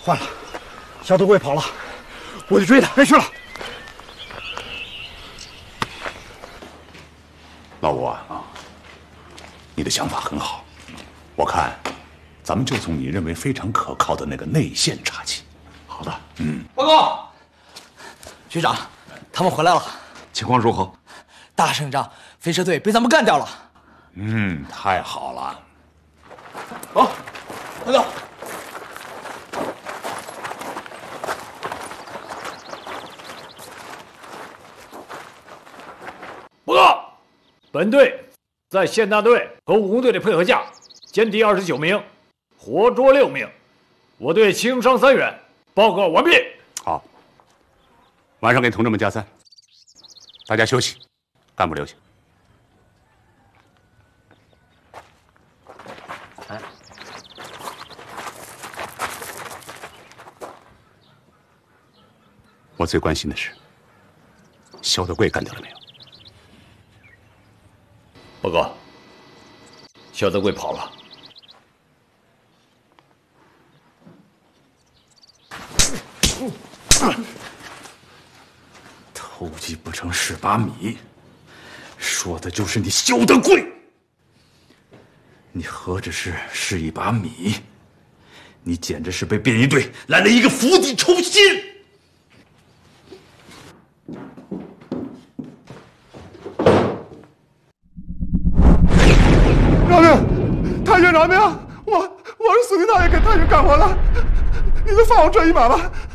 换了，肖德贵跑了，我去追他。别去了， 老吴啊，你的想法很好，我看咱们就从你认为非常可靠的那个内线查起。 好的， 报告，学长，他们回来了， 情况如何？ 大胜仗，飞车队被咱们干掉了。 太好了。 好，快走。 报告，本队在县大队和武工队的配合下，歼敌29名，活捉6名，我队轻伤3员。报告完毕。 好，晚上给同志们加餐，大家休息，干部留下。我最关心的是，肖德贵干掉了没有？ 报告，肖德贵跑了。 偷鸡不成蚀把米，说的就是你肖德贵。你何止是一把米，你简直是被便衣队来了一个釜底抽薪。 饶命！太君饶命！我是司令大爷给太君干活了，你能放我这一马吗？